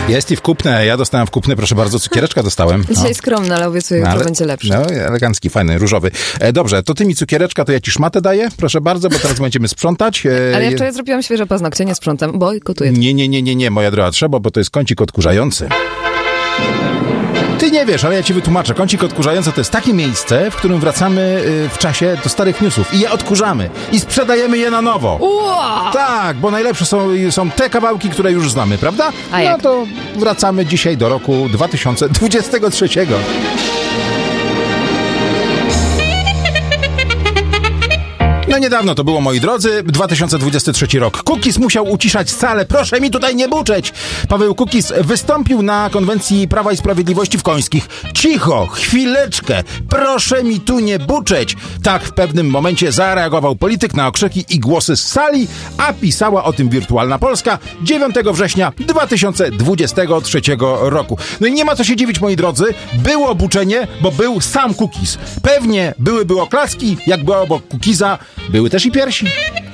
Jest i w kupne. Ja dostałem w kupne, proszę bardzo, cukiereczka dostałem. Dzisiaj skromny, ale obiecuję, że będzie lepszy. No, elegancki, fajny, różowy. Dobrze, to ty mi cukiereczka, to ja ci szmatę daję, proszę bardzo, bo teraz będziemy sprzątać. Ale ja wczoraj zrobiłam świeże paznokcie, nie sprzątam, bojkotuję. Nie, moja droga, trzeba, bo to jest kącik odkurzający. Ty nie wiesz, ale ja ci wytłumaczę. Kącik odkurzający to jest takie miejsce, w którym wracamy w czasie do starych newsów i je odkurzamy i sprzedajemy je na nowo. Wow. Tak, bo najlepsze są te kawałki, które już znamy, prawda? A jak? No to wracamy dzisiaj do roku 2023. No niedawno to było, moi drodzy, 2023 rok. Kukiz musiał uciszać salę. Proszę mi tutaj nie buczeć. Paweł Kukiz wystąpił na konwencji Prawa i Sprawiedliwości w Końskich. Cicho, chwileczkę, proszę mi tu nie buczeć. Tak w pewnym momencie zareagował polityk na okrzyki i głosy z sali, a pisała o tym Wirtualna Polska 9 września 2023 roku. No i nie ma co się dziwić, moi drodzy. Było buczenie, bo był sam Kukiz. Pewnie były oklaski, jak była obok Kukiza. Były też i piersi.